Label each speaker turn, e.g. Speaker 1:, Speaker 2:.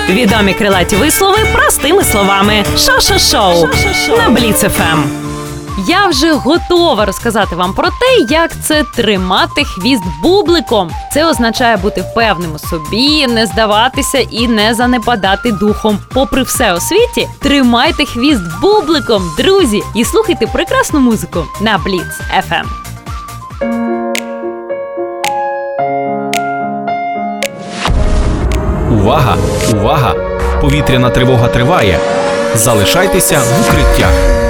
Speaker 1: Відомі крилаті вислови простими словами. Шо-шо-шоу на Бліц ФМ. Я вже готова розказати вам про те, як це тримати хвіст бубликом. Це означає бути впевненим у собі, не здаватися і не занепадати духом. Попри все у світі, тримайте хвіст бубликом, друзі, і слухайте прекрасну музику на Бліц ФМ.
Speaker 2: Увага! Увага! Повітряна тривога триває. Залишайтеся в укриттях.